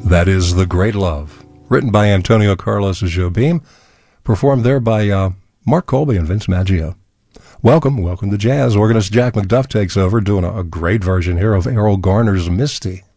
That is The Great Love, written by Antonio Carlos Jobim, performed there by Mark Colby and Vince Maggio. Welcome to jazz. Organist Jack McDuff takes over, doing a great version here of Errol Garner's Misty.